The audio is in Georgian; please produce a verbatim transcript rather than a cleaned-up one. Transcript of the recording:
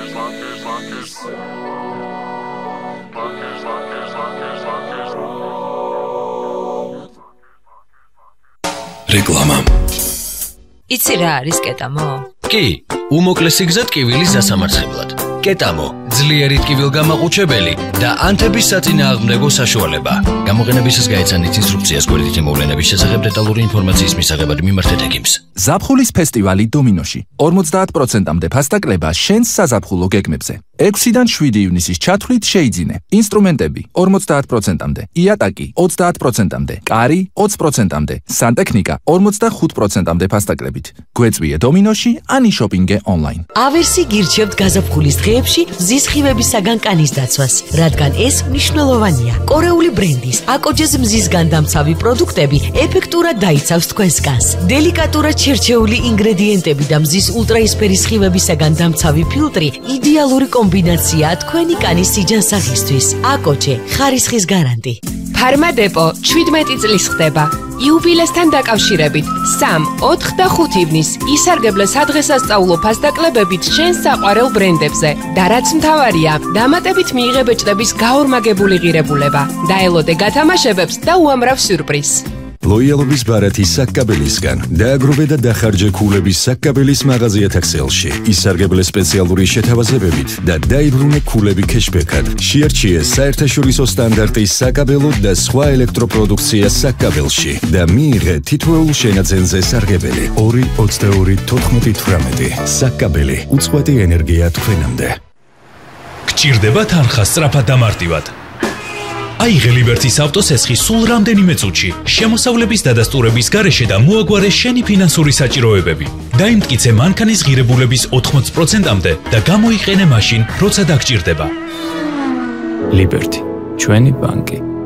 რეკლამა. იცი რა არის კეტამო? კი, უმოკლესი გზა ტკივილის დასამარცხებლად. კეტამო, ძლიერი ტკივილგამაყუჩებელი და ანთების საწინააღმდეგო საშუალება. გამოყენებისას გაეცანით ინსტრუქციას გვერდითი მოვლენების შესახებ დეტალური ინფორმაციის მისაღებად მიმართეთ ექიმს. ზაფხულის ფესტივალი დომინოში. ორმოცდაათ პროცენტამდე ფასტაკლება შენს საზაფხულო გეგმებზე. ექვსიდან შვიდი ივნისის ჩათვლით შეიძინე. ინსტრუმენტები ორმოცდაათ პროცენტამდე, იატაკი ოცდაათ პროცენტამდე, კარი ოცი პროცენტამდე, სანტექნიკა ორმოცდახუთ პროცენტამდე ფასტაკლებით. გვეწვიე დომინოში, ან იშოპინგე ონლაინ. ავერსი გირჩევთ გაზაფხულის დღეებში მზის სხივებისაგან კანის დაცვას, რადგან ეს მნიშვნელოვანია. კორეული ბრენდის აკოჯეს მზისგან დამცავი პროდუქტები ეფექტურად დაიცავს თქვენს კანს. დელიკატურად შერჩეული ინგრედიენტები და მზის ულტრაისფერის სხივებისაგან დამცავი ფილტრი იდეალური კომბინაციაა თქვენი კანის სიჯანსაღისთვის. აკოჯე, ხარისხის გარანტი. ფარმადეპო შვიდმეტი წლის ხდება. იუბილესთან დაკავშირებით სამ, ოთხ და ხუთ ივნის ისარგებლე სადღესასწაულო ფასტაკლებებით შენს საყვარელ ბრენდებზე და რაც მთავარია, დამატებით მიიღე ბეჭდების გაორმაგებული ღირებულება. დაელოდე გათამაშებებს და უამრავ სიურპრიზს. ლოიალობის ბარათი საკკაბელისგან დააგროვე და დახარჯე ქულების საკკაბელის მაღაზიათა ქსელში. ისარგებლე სპეციალური შეთავაზებებით და დაიბრუნე ქულები ქეშბექად. შეარჩიე საერთაშორისო სტანდარტის საკაბელო და სხვა ელექტროპროდუქცია საკკაბელში და მიიღე თითოეულ შენაძენზე სარგებელი. ორი ოცდაორი თოთხმეტი თვრამეტი. საკკაბელი უწყვეტი ენერგია თქვენამდე. გჭირდება თანხა სწრაფად და მარტივად. აიღე ლიბერტის ავტოსესხი სულ რამდენიმე წუთში. შემოსავლების დადასტურების გარეშე და მოაგვარე შენი ფინანსური საჭიროებები. დაიმტკიცე მანქანის ღირებულების ოთხმოცი პროცენტამდე და გამოიყენე მაშინ, როცა დაგჭირდება. ლიბერტი, ჩვენი ბანკი.